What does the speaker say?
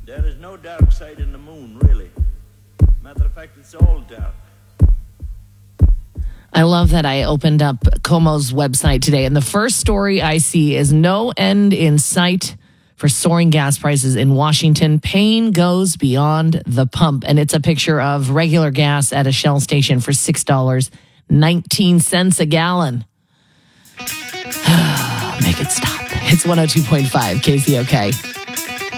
There is no dark side in the moon, really. Matter of fact, it's all dark. I love that I opened up Como's website today, and the first story I see is no end in sight for soaring gas prices in Washington. Pain goes beyond the pump. And it's a picture of regular gas at a Shell station for $6.19 a gallon. Make it stop. It's 102.5 KCOK.